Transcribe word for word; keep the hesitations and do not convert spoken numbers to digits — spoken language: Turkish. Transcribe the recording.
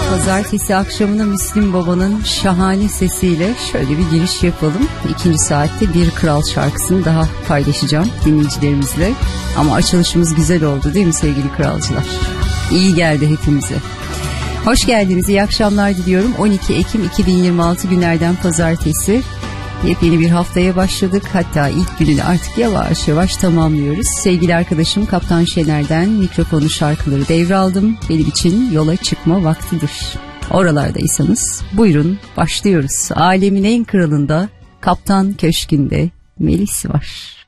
Pazartesi akşamına Müslüm Baba'nın şahane sesiyle şöyle bir giriş yapalım. İkinci saatte bir kral şarkısını daha paylaşacağım dinleyicilerimizle. Ama açılışımız güzel oldu değil mi sevgili kralcılar? İyi geldi hepimize. Hoş geldiniz, iyi akşamlar diliyorum. on iki Ekim iki bin yirmi altı günlerden pazartesi. Yepyeni bir haftaya başladık. Hatta ilk gününü artık yavaş yavaş tamamlıyoruz. Sevgili arkadaşım Kaptan Şener'den mikrofonu, şarkıları devraldım. Benim için yola çıkma vaktidir. Oralardaysanız buyurun, başlıyoruz. Alemin en kralında, Kaptan Köşkü'nde Melis var.